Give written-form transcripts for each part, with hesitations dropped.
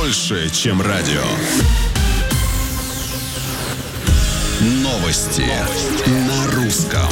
больше, чем радио. Новости на русском.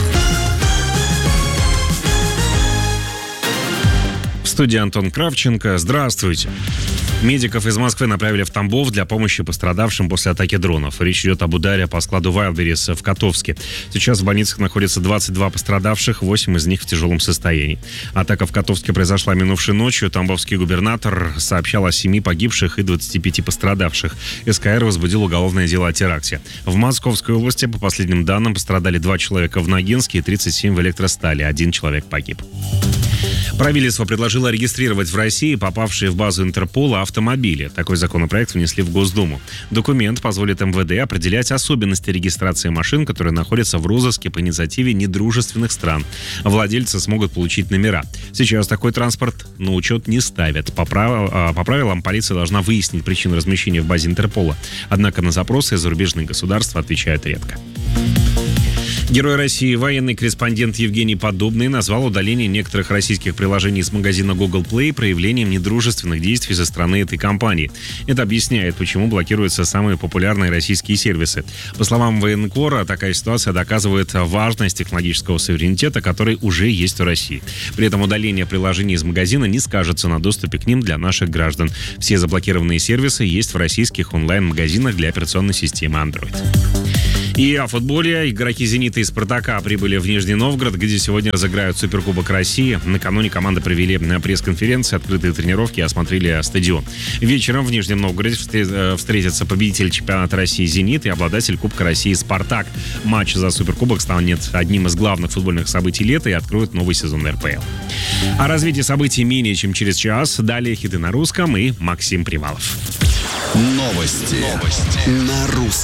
В студии Антон Кравченко. Здравствуйте. Медиков из Москвы направили в Тамбов для помощи пострадавшим после атаки дронов. Речь идет об ударе по складу Wildberries в Котовске. Сейчас в больницах находятся 22 пострадавших, 8 из них в тяжелом состоянии. Атака в Котовске произошла минувшей ночью. Тамбовский губернатор сообщал о 7 погибших и 25 пострадавших. СКР возбудил уголовное дело о теракте. В Московской области, по последним данным, пострадали 2 человека в Ногинске и 37 в Электростале. 1 человек погиб. Правительство предложило регистрировать в России попавшие в базу Интерпола автомобили. Такой законопроект внесли в Госдуму. Документ позволит МВД определять особенности регистрации машин, которые находятся в розыске по инициативе недружественных стран. Владельцы смогут получить номера. Сейчас такой транспорт на учет не ставят. По правилам, полиция должна выяснить причину размещения в базе Интерпола. Однако на запросы зарубежные государства отвечают редко. Герой России, военный корреспондент Евгений Подобный назвал удаление некоторых российских приложений из магазина Google Play проявлением недружественных действий со стороны этой компании. Это объясняет, почему блокируются самые популярные российские сервисы. По словам военкора, такая ситуация доказывает важность технологического суверенитета, который уже есть у России. При этом удаление приложений из магазина не скажется на доступе к ним для наших граждан. Все заблокированные сервисы есть в российских онлайн-магазинах для операционной системы Android. И о футболе. Игроки «Зенита» и «Спартака» прибыли в Нижний Новгород, где сегодня разыграют Суперкубок России. Накануне команды провели пресс-конференции, открытые тренировки и осмотрели стадион. Вечером в Нижнем Новгороде встретятся победитель чемпионата России «Зенит» и обладатель Кубка России «Спартак». Матч за Суперкубок станет одним из главных футбольных событий лета и откроет новый сезон РПЛ. О развитии событий менее чем через час. Далее хиты на русском и Максим Привалов. Новости на русском.